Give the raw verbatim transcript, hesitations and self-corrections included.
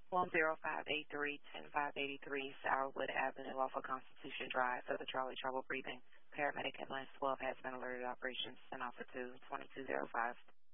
one zero five eight three, one zero five eight three Sourwood Avenue off of Constitution Drive for the Charlie Trouble Breathing. Paramedic at Lance twelve has been alerted. Operations ten Alpha two, twenty-two oh five.